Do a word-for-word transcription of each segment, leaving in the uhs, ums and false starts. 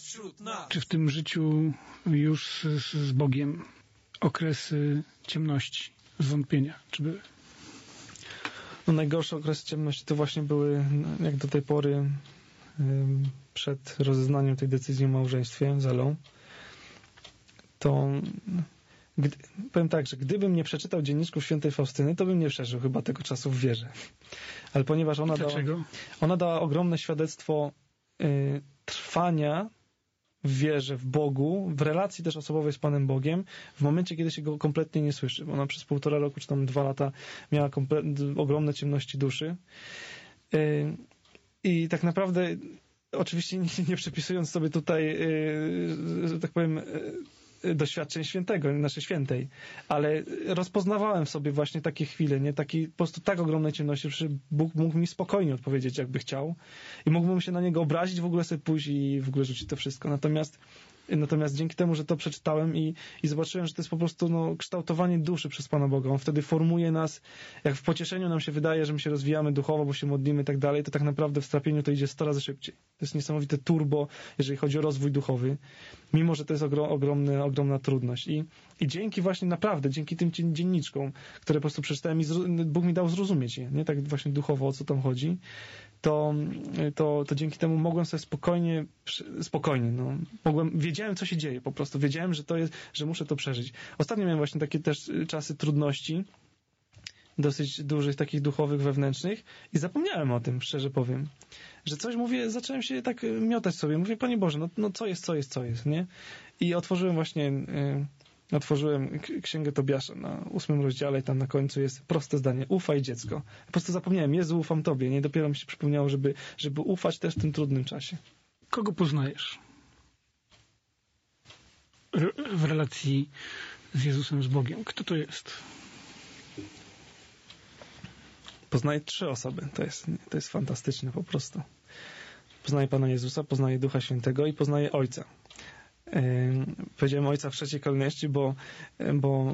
wśród nas. Czy w tym życiu już z, z Bogiem okresy ciemności, zwątpienia, czy były? No najgorsze okresy ciemności to właśnie były, jak do tej pory, przed rozeznaniem tej decyzji o małżeństwie z Elą. To gdy, powiem tak, że gdybym nie przeczytał dzienniczków świętej Faustyny, to bym nie przeżył chyba tego czasu w wierze. Ale ponieważ ona dała, ona dała ogromne świadectwo y, trwania w wierze, w Bogu, w relacji też osobowej z Panem Bogiem, w momencie, kiedy się go kompletnie nie słyszy. Bo ona przez półtora roku, czy tam dwa lata miała komple- ogromne ciemności duszy. Yy, I tak naprawdę, oczywiście nie, nie przypisując sobie tutaj, yy, że tak powiem, yy, doświadczeń świętego, naszej świętej, ale rozpoznawałem w sobie właśnie takie chwile, nie? Taki, po prostu tak ogromnej ciemności, że Bóg mógł mi spokojnie odpowiedzieć, jakby chciał, i mógłbym się na niego obrazić, w ogóle sobie pójść i w ogóle rzucić to wszystko. Natomiast Natomiast dzięki temu, że to przeczytałem i, i zobaczyłem, że to jest po prostu no, kształtowanie duszy przez Pana Boga. On wtedy formuje nas, jak w pocieszeniu nam się wydaje, że my się rozwijamy duchowo, bo się modlimy i tak dalej, to tak naprawdę w strapieniu to idzie sto razy szybciej. To jest niesamowite turbo, jeżeli chodzi o rozwój duchowy, mimo że to jest ogrom, ogromny, ogromna trudność. I, I dzięki właśnie naprawdę, dzięki tym dzienniczkom, które po prostu przeczytałem i zro, Bóg mi dał zrozumieć je, nie tak właśnie duchowo, o co tam chodzi, to, to, to dzięki temu mogłem sobie spokojnie, spokojnie, no, mogłem, wiedziałem, co się dzieje, po prostu wiedziałem, że to jest, że muszę to przeżyć. Ostatnio miałem właśnie takie też czasy trudności, dosyć dużych, takich duchowych, wewnętrznych, i zapomniałem o tym, szczerze powiem, że coś mówię, zacząłem się tak miotać sobie, mówię, Panie Boże, no, no co jest, co jest, co jest, nie? I otworzyłem właśnie, yy, otworzyłem Księgę Tobiasza na ósmym rozdziale i tam na końcu jest proste zdanie: ufaj, dziecko. Po prostu zapomniałem, Jezu, ufam Tobie, nie? Dopiero mi się przypomniało, żeby, żeby ufać też w tym trudnym czasie. Kogo poznajesz w relacji z Jezusem, z Bogiem? Kto to jest? Poznaję trzy osoby. To jest, to jest fantastyczne po prostu. Poznaję Pana Jezusa, poznaję Ducha Świętego i poznaję Ojca. Yy, powiedziałem Ojca w trzeciej kolejności, bo, bo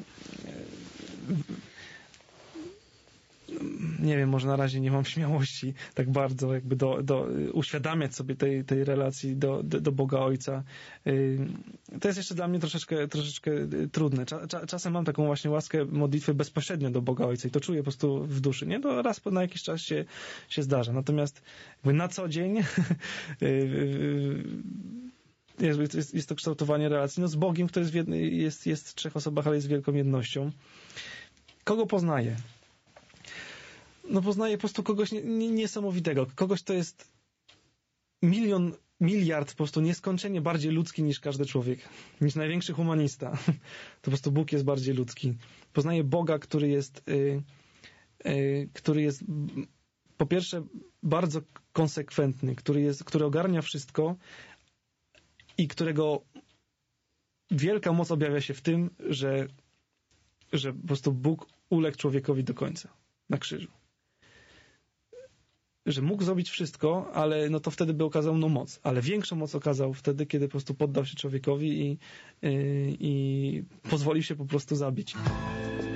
nie wiem, może na razie nie mam śmiałości tak bardzo jakby do, do uświadamiać sobie tej, tej relacji do, do, do Boga Ojca. Yy, to jest jeszcze dla mnie troszeczkę, troszeczkę trudne. Cza, czasem mam taką właśnie łaskę modlitwy bezpośrednio do Boga Ojca i to czuję po prostu w duszy. Nie? To raz na jakiś czas się, się zdarza. Natomiast jakby na co dzień yy, Jest, jest, jest to kształtowanie relacji no, z Bogiem, który jest w, jednej, jest, jest w trzech osobach, ale jest wielką jednością. Kogo poznaję? No poznaję po prostu kogoś nie, nie, niesamowitego. Kogoś, kto jest milion, miliard po prostu nieskończenie bardziej ludzki niż każdy człowiek. Niż największy humanista. To po prostu Bóg jest bardziej ludzki. Poznaję Boga, który jest yy, yy, który jest po pierwsze bardzo konsekwentny, który, jest, który ogarnia wszystko, i którego wielka moc objawia się w tym, że, że po prostu Bóg uległ człowiekowi do końca na krzyżu. Że mógł zrobić wszystko, ale no to wtedy by okazał no moc. Ale większą moc okazał wtedy, kiedy po prostu poddał się człowiekowi i, i, i pozwolił się po prostu zabić.